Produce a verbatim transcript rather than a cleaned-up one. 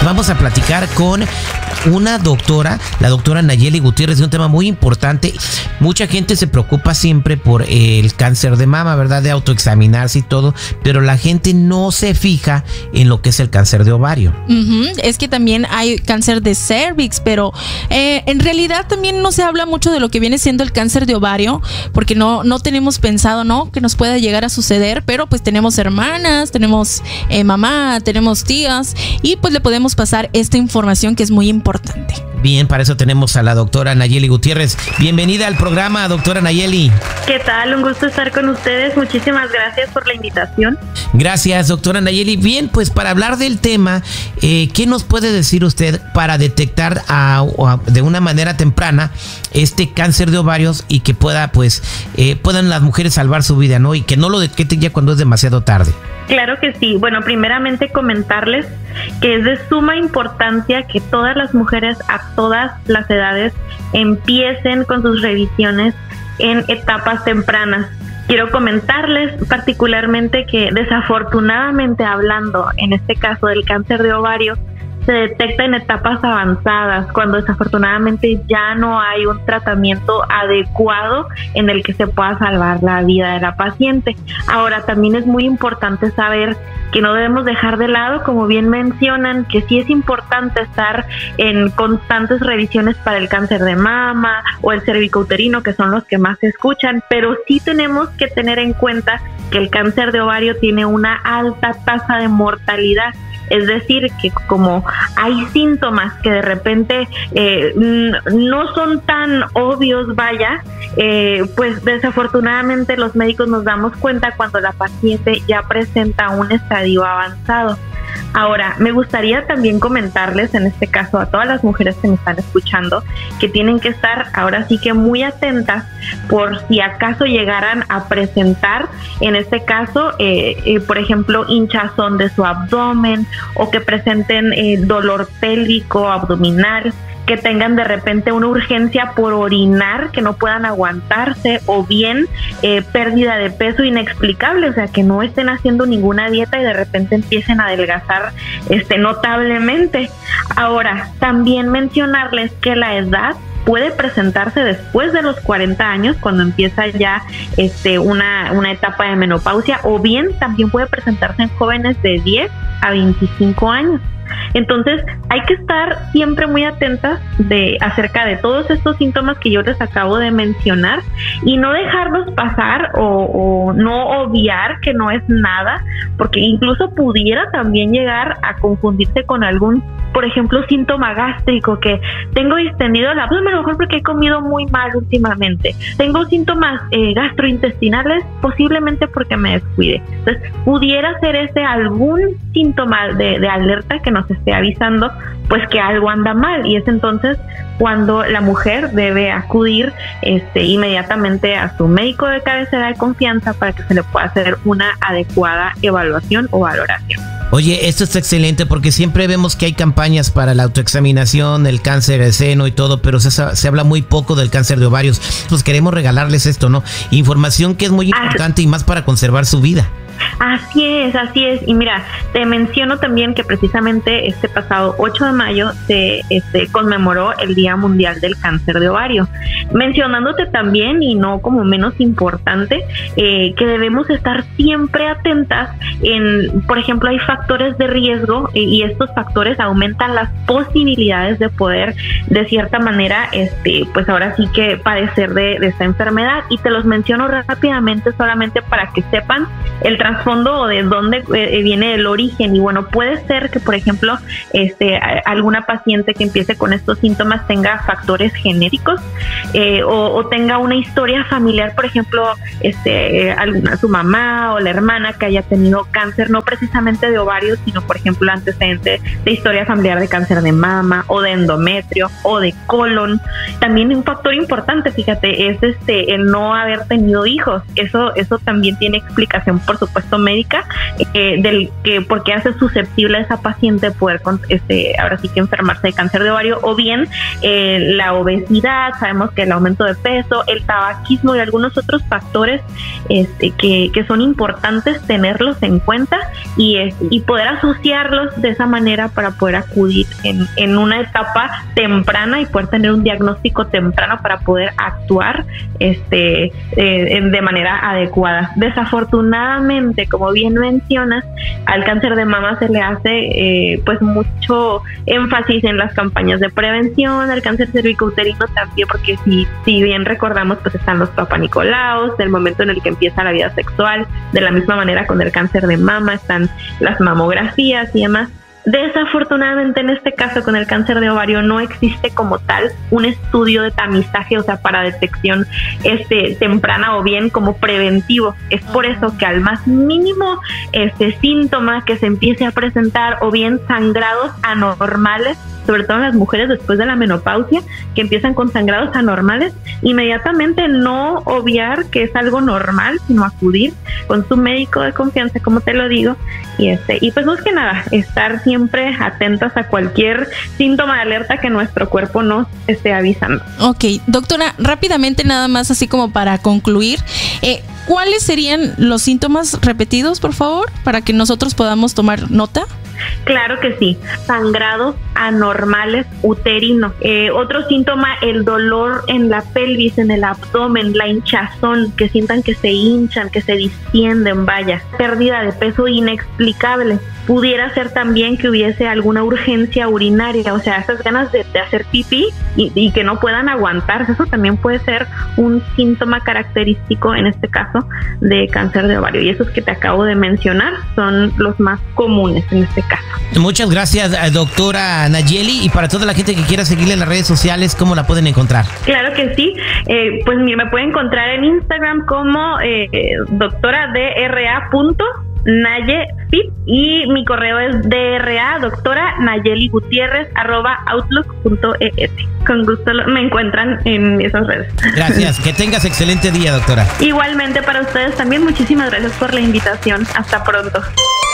vamos a platicar con una doctora, la doctora Nayeli Gutiérrez, de un tema muy importante. Mucha gente se preocupa siempre por el cáncer de mama, ¿verdad? De autoexaminarse y todo, pero la gente no se fija en lo que es el cáncer de ovario. Uh-huh. Es que también hay cáncer de cervix, pero eh, en realidad también no se habla mucho de lo que viene siendo el cáncer de ovario, porque no, no tenemos pensado, ¿no?, que nos pueda llegar a suceder, pero pues tenemos hermanas, tenemos eh, mamá, tenemos tías, y pues le podemos pasar esta información que es muy importante. Bien, para eso tenemos a la doctora Nayeli Gutiérrez. Bienvenida al programa, doctora Nayeli. ¿Qué tal? Un gusto estar con ustedes. Muchísimas gracias por la invitación. Gracias, doctora Nayeli. Bien, pues para hablar del tema, eh, ¿qué nos puede decir usted para detectar a, a, de una manera temprana este cáncer de ovarios y que pueda, pues, eh, puedan las mujeres salvar su vida, ¿no? Y que no lo detecten ya cuando es demasiado tarde. Claro que sí. Bueno, primeramente comentarles que es de suma importancia que todas las mujeres a todas las edades empiecen con sus revisiones en etapas tempranas. Quiero comentarles particularmente que desafortunadamente hablando, en este caso del cáncer de ovario, se detecta en etapas avanzadas, cuando desafortunadamente ya no hay un tratamiento adecuado en el que se pueda salvar la vida de la paciente. Ahora, también es muy importante saber que no debemos dejar de lado, como bien mencionan, que sí es importante estar en constantes revisiones para el cáncer de mama o el cervicouterino, que son los que más se escuchan, pero sí tenemos que tener en cuenta que el cáncer de ovario tiene una alta tasa de mortalidad. Es decir, que como hay síntomas que de repente eh, no son tan obvios, vaya, eh, pues desafortunadamente los médicos nos damos cuenta cuando la paciente ya presenta un estadio avanzado. Ahora, me gustaría también comentarles, en este caso a todas las mujeres que me están escuchando, que tienen que estar ahora sí que muy atentas por si acaso llegaran a presentar, en este caso, eh, eh, por ejemplo, hinchazón de su abdomen o que presenten eh, dolor pélvico, abdominal, que tengan de repente una urgencia por orinar, que no puedan aguantarse, o bien eh, pérdida de peso inexplicable, o sea, que no estén haciendo ninguna dieta y de repente empiecen a adelgazar este, notablemente. Ahora, también mencionarles que la edad puede presentarse después de los cuarenta años, cuando empieza ya este, una, una etapa de menopausia, o bien también puede presentarse en jóvenes de diez a veinticinco años. Entonces hay que estar siempre muy atentas de acerca de todos estos síntomas que yo les acabo de mencionar y no dejarlos pasar o, o no obviar que no es nada, porque incluso pudiera también llegar a confundirse con algún, por ejemplo, síntoma gástrico, que tengo distendido el abdomen, a lo mejor porque he comido muy mal últimamente. Tengo síntomas eh, gastrointestinales, posiblemente porque me descuide. Entonces pudiera ser ese algún síntoma de, de alerta que nos esté avisando pues que algo anda mal, y es entonces cuando la mujer debe acudir este, inmediatamente a su médico de cabecera de confianza para que se le pueda hacer una adecuada evaluación o valoración. Oye, esto está excelente porque siempre vemos que hay campañas para la autoexaminación, el cáncer de seno y todo, pero se, se habla muy poco del cáncer de ovarios. Pues queremos regalarles esto, ¿no? Información que es muy importante y más para conservar su vida. Así es, así es. Y mira, te menciono también que precisamente este pasado ocho de mayo se este, conmemoró el Día Mundial del Cáncer de Ovario. Mencionándote también, y no como menos importante, eh, que debemos estar siempre atentas en, por ejemplo, hay factores de riesgo y, y estos factores aumentan las posibilidades de poder, de cierta manera, este, pues ahora sí que padecer de, de esta enfermedad. Y te los menciono rápidamente solamente para que sepan el trasfondo o de dónde eh, viene el origen. Y bueno, puede ser que, por ejemplo, este, alguna paciente que empiece con estos síntomas tenga factores genéticos eh, o, o tenga una historia familiar, por ejemplo, este, alguna, su mamá o la hermana que haya tenido cáncer, no precisamente de ovarios, sino por ejemplo antecedente de historia familiar de cáncer de mama o de endometrio o de colon. También un factor importante, fíjate, es este el no haber tenido hijos. Eso, eso también tiene explicación, por supuesto, supuesto médica, eh, del que porque hace susceptible a esa paciente poder este, ahora sí que enfermarse de cáncer de ovario, o bien eh, la obesidad, sabemos que el aumento de peso, el tabaquismo y algunos otros factores este, que, que son importantes tenerlos en cuenta y, es, y poder asociarlos de esa manera para poder acudir en, en una etapa temprana y poder tener un diagnóstico temprano para poder actuar este, eh, de manera adecuada. Desafortunadamente, como bien mencionas, al cáncer de mama se le hace eh, pues mucho énfasis en las campañas de prevención, al cáncer cervicouterino también, porque si, si bien recordamos, pues están los papanicolaos, del momento en el que empieza la vida sexual, de la misma manera con el cáncer de mama están las mamografías y demás. Desafortunadamente en este caso con el cáncer de ovario no existe como tal un estudio de tamizaje, o sea, para detección este, temprana o bien como preventivo. Es por eso que al más mínimo este síntoma que se empiece a presentar o bien sangrados anormales, sobre todo en las mujeres después de la menopausia, que empiezan con sangrados anormales, inmediatamente no obviar que es algo normal, sino acudir con su médico de confianza, como te lo digo, y este y pues más que nada, estar siempre atentas a cualquier síntoma de alerta que nuestro cuerpo nos esté avisando. Ok, doctora, rápidamente nada más así como para concluir, eh, ¿cuáles serían los síntomas repetidos, por favor, para que nosotros podamos tomar nota? Claro que sí, sangrados anormales uterinos. Eh, otro síntoma, el dolor en la pelvis, en el abdomen, la hinchazón, que sientan que se hinchan, que se distienden, vaya. Pérdida de peso inexplicable. Pudiera ser también que hubiese alguna urgencia urinaria, o sea, esas ganas de, de hacer pipí y, y que no puedan aguantarse. Eso también puede ser un síntoma característico, en este caso, de cáncer de ovario. Y esos que te acabo de mencionar son los más comunes en este caso. Muchas gracias, doctora Nayeli. Y para toda la gente que quiera seguirle en las redes sociales, ¿cómo la pueden encontrar? Claro que sí. Eh, pues mira, me pueden encontrar en Instagram como eh, doctora dra punto nayefit y mi correo es dra doctora nayeli gutierrez arroba outlook punto es. Con gusto me encuentran en esas redes. Gracias. Que tengas excelente día, doctora. Igualmente para ustedes también. Muchísimas gracias por la invitación. Hasta pronto.